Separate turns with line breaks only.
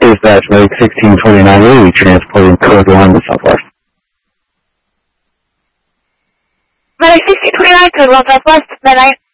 dispatch, Medic 1629, where are we transporting code 1 to Southwest?
Medic 1629, code 1 Southwest, midnight.